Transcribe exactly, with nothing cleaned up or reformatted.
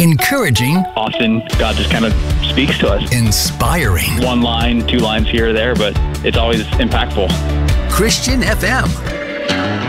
Encouraging. Often God just kind of speaks to us. Inspiring. One line, two lines here or there, but it's always impactful. Christian F M.